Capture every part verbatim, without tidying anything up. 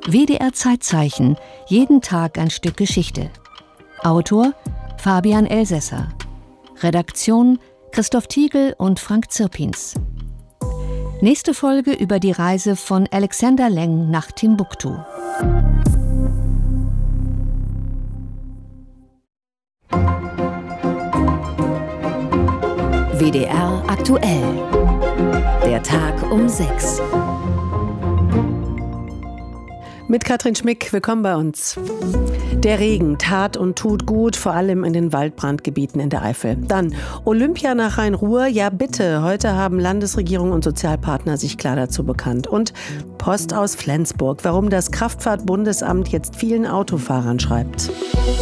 W D R Zeitzeichen, jeden Tag ein Stück Geschichte. Autor Fabian Elsässer. Redaktion Christoph Tiegel und Frank Zirpins. Nächste Folge über die Reise von Alexander Leng nach Timbuktu. W D R aktuell. Der Tag um sechs. Mit Katrin Schmick, willkommen bei uns. Der Regen tat und tut gut, vor allem in den Waldbrandgebieten in der Eifel. Dann Olympia nach Rhein-Ruhr, ja bitte. Heute haben Landesregierung und Sozialpartner sich klar dazu bekannt. Und Post aus Flensburg, warum das Kraftfahrtbundesamt jetzt vielen Autofahrern schreibt.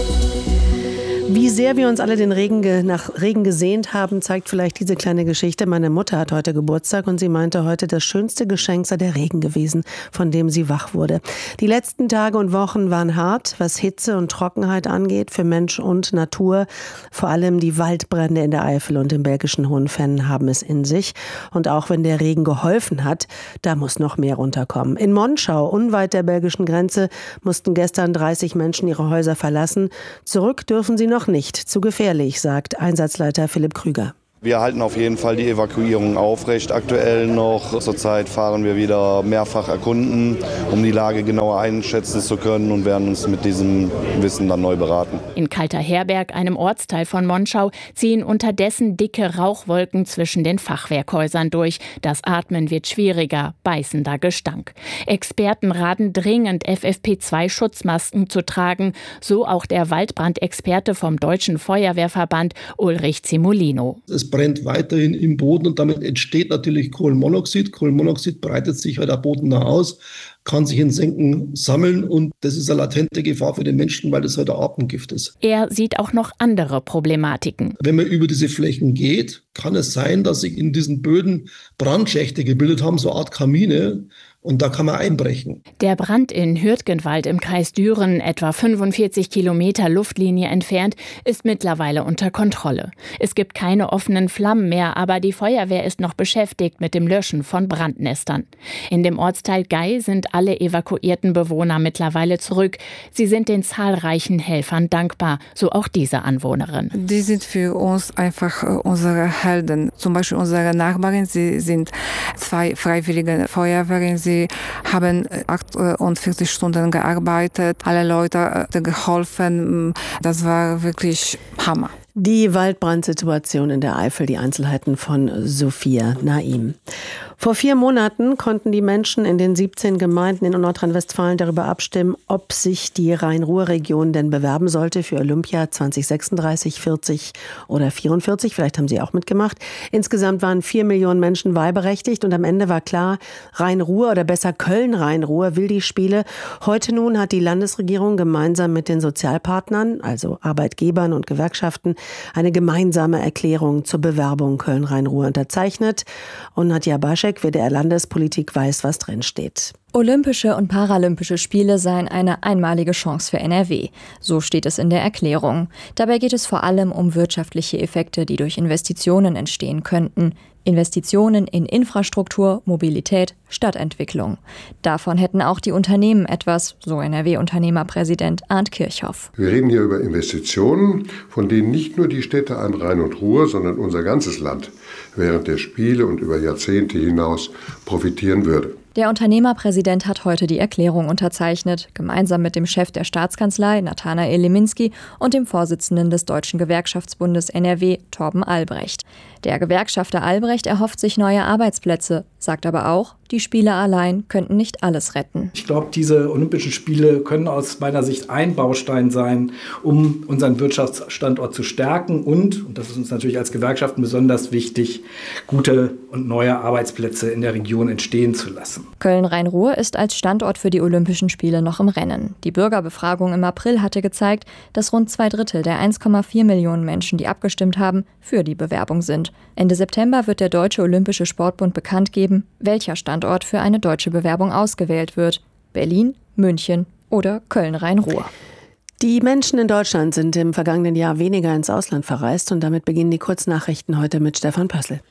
Wie sehr wir uns alle den Regen ge- nach Regen gesehnt haben, zeigt vielleicht diese kleine Geschichte. Meine Mutter hat heute Geburtstag und sie meinte heute, das schönste Geschenk sei der Regen gewesen, von dem sie wach wurde. Die letzten Tage und Wochen waren hart, was Hitze und Trockenheit angeht, für Mensch und Natur. Vor allem die Waldbrände in der Eifel und im belgischen Hohenfenn haben es in sich. Und auch wenn der Regen geholfen hat, da muss noch mehr runterkommen. In Monschau, unweit der belgischen Grenze, mussten gestern dreißig Menschen ihre Häuser verlassen. Zurück dürfen sie noch Noch nicht. Zu gefährlich, sagt Einsatzleiter Philipp Krüger. Wir halten auf jeden Fall die Evakuierung aufrecht. Aktuell noch. Zurzeit fahren wir wieder mehrfach erkunden, um die Lage genauer einschätzen zu können und werden uns mit diesem Wissen dann neu beraten. In Kalterherberg, einem Ortsteil von Monschau, ziehen unterdessen dicke Rauchwolken zwischen den Fachwerkhäusern durch. Das Atmen wird schwieriger, beißender Gestank. Experten raten dringend, F F P zwei Schutzmasken zu tragen. So auch der Waldbrandexperte vom Deutschen Feuerwehrverband Ulrich Zimolino. Es brennt weiterhin im Boden und damit entsteht natürlich Kohlenmonoxid. Kohlenmonoxid breitet sich halt am Boden nach aus, kann sich in Senken sammeln und das ist eine latente Gefahr für den Menschen, weil das halt ein Atemgift ist. Er sieht auch noch andere Problematiken. Wenn man über diese Flächen geht, kann es sein, dass sich in diesen Böden Brandschächte gebildet haben, so eine Art Kamine. Und da kann man einbrechen. Der Brand in Hürtgenwald im Kreis Düren, etwa fünfundvierzig Kilometer Luftlinie entfernt, ist mittlerweile unter Kontrolle. Es gibt keine offenen Flammen mehr, aber die Feuerwehr ist noch beschäftigt mit dem Löschen von Brandnestern. In dem Ortsteil Gey sind alle evakuierten Bewohner mittlerweile zurück. Sie sind den zahlreichen Helfern dankbar, so auch diese Anwohnerin. Die sind für uns einfach unsere Helden. Zum Beispiel unsere Nachbarin, sie sind zwei freiwillige Feuerwehren. Sie haben achtundvierzig Stunden gearbeitet, alle Leute geholfen. Das war wirklich Hammer. Die Waldbrandsituation in der Eifel, die Einzelheiten von Sophia Naim. Vor vier Monaten konnten die Menschen in den siebzehn Gemeinden in Nordrhein-Westfalen darüber abstimmen, ob sich die Rhein-Ruhr-Region denn bewerben sollte für Olympia zwanzig sechsunddreißig, vierzig oder vierundvierzig. Vielleicht haben Sie auch mitgemacht. Insgesamt waren vier Millionen Menschen wahlberechtigt und am Ende war klar, Rhein-Ruhr oder besser Köln-Rhein-Ruhr will die Spiele. Heute nun hat die Landesregierung gemeinsam mit den Sozialpartnern, also Arbeitgebern und Gewerkschaften, eine gemeinsame Erklärung zur Bewerbung Köln-Rhein-Ruhr unterzeichnet. Und Nadja Baschek, W D R Landespolitik, weiß, was drin steht. Olympische und Paralympische Spiele seien eine einmalige Chance für N R W. So steht es in der Erklärung. Dabei geht es vor allem um wirtschaftliche Effekte, die durch Investitionen entstehen könnten. Investitionen in Infrastruktur, Mobilität, Stadtentwicklung. Davon hätten auch die Unternehmen etwas, so N R W-Unternehmerpräsident Arndt Kirchhoff. Wir reden hier über Investitionen, von denen nicht nur die Städte an Rhein und Ruhr, sondern unser ganzes Land während der Spiele und über Jahrzehnte hinaus profitieren würde. Der Unternehmerpräsident hat heute die Erklärung unterzeichnet, gemeinsam mit dem Chef der Staatskanzlei, Nathanael Leminski, und dem Vorsitzenden des Deutschen Gewerkschaftsbundes N R W, Torben Albrecht. Der Gewerkschafter Albrecht erhofft sich neue Arbeitsplätze, sagt aber auch, die Spiele allein könnten nicht alles retten. Ich glaube, diese Olympischen Spiele können aus meiner Sicht ein Baustein sein, um unseren Wirtschaftsstandort zu stärken und, und das ist uns natürlich als Gewerkschaften besonders wichtig, gute und neue Arbeitsplätze in der Region entstehen zu lassen. Köln-Rhein-Ruhr ist als Standort für die Olympischen Spiele noch im Rennen. Die Bürgerbefragung im April hatte gezeigt, dass rund zwei Drittel der eins Komma vier Millionen Menschen, die abgestimmt haben, für die Bewerbung sind. Ende September wird der Deutsche Olympische Sportbund bekannt geben, welcher Standort für eine deutsche Bewerbung ausgewählt wird. Berlin, München oder Köln-Rhein-Ruhr. Die Menschen in Deutschland sind im vergangenen Jahr weniger ins Ausland verreist und damit beginnen die Kurznachrichten heute mit Stefan Pössl.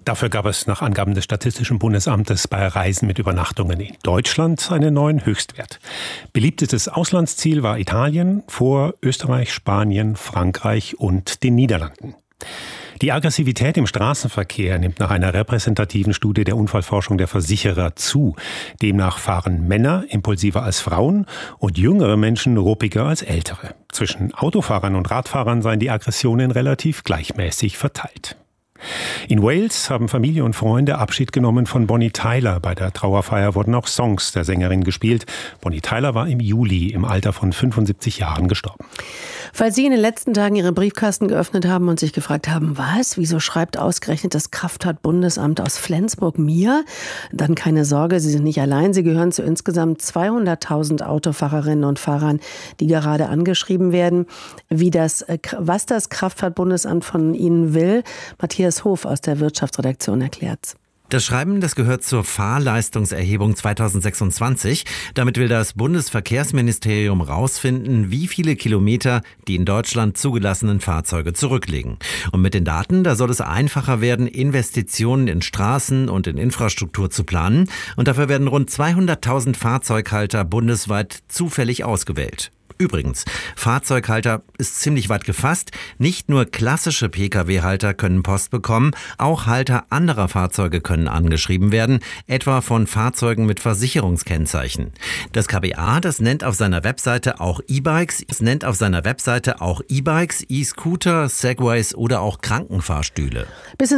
Dafür gab es nach Angaben des Statistischen Bundesamtes bei Reisen mit Übernachtungen in Deutschland einen neuen Höchstwert. Beliebtestes Auslandsziel war Italien vor Österreich, Spanien, Frankreich und den Niederlanden. Die Aggressivität im Straßenverkehr nimmt nach einer repräsentativen Studie der Unfallforschung der Versicherer zu. Demnach fahren Männer impulsiver als Frauen und jüngere Menschen ruppiger als ältere. Zwischen Autofahrern und Radfahrern seien die Aggressionen relativ gleichmäßig verteilt. In Wales haben Familie und Freunde Abschied genommen von Bonnie Tyler. Bei der Trauerfeier wurden auch Songs der Sängerin gespielt. Bonnie Tyler war im Juli im Alter von fünfundsiebzig Jahren gestorben. Falls Sie in den letzten Tagen Ihre Briefkasten geöffnet haben und sich gefragt haben, was, wieso schreibt ausgerechnet das Kraftfahrt-Bundesamt aus Flensburg mir? Dann keine Sorge, Sie sind nicht allein. Sie gehören zu insgesamt zweihunderttausend Autofahrerinnen und Fahrern, die gerade angeschrieben werden. Wie das, was das Kraftfahrt-Bundesamt von Ihnen will, Matthias Hof aus der Wirtschaftsredaktion erklärt's. Das Schreiben, das gehört zur Fahrleistungserhebung zweitausendsechsundzwanzig. Damit will das Bundesverkehrsministerium rausfinden, wie viele Kilometer die in Deutschland zugelassenen Fahrzeuge zurücklegen. Und mit den Daten, da soll es einfacher werden, Investitionen in Straßen und in Infrastruktur zu planen. Und dafür werden rund zweihunderttausend Fahrzeughalter bundesweit zufällig ausgewählt. Übrigens, Fahrzeughalter ist ziemlich weit gefasst. Nicht nur klassische Pkw-Halter können Post bekommen, auch Halter anderer Fahrzeuge können angeschrieben werden, etwa von Fahrzeugen mit Versicherungskennzeichen. Das K B A, das nennt auf seiner Webseite auch E-Bikes, es nennt auf seiner Webseite auch E-Bikes, E-Scooter, Segways oder auch Krankenfahrstühle. Bis